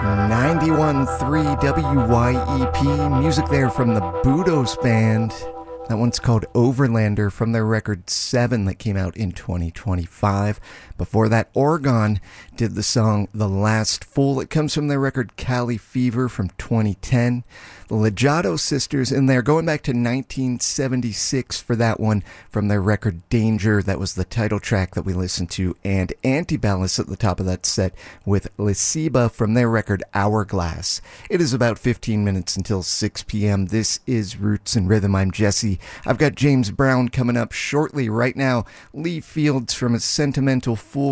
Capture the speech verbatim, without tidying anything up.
ninety-one point three W Y E P, music there from the Budos Band. That one's called Overlander from their record seven that came out in twenty twenty-five. Before that, Oregon did the song The Last Fool. It comes from their record Cali Fever from twenty ten. The Legato Sisters in there, going back to nineteen seventy-six for that one from their record Danger. That was the title track that we listened to. And Antiballast at the top of that set with Lesiba from their record Hourglass. It is about fifteen minutes until six p.m. This is Roots and Rhythm. I'm Jesse. I've got James Brown coming up shortly. Right now, Lee Fields from A Sentimental Fool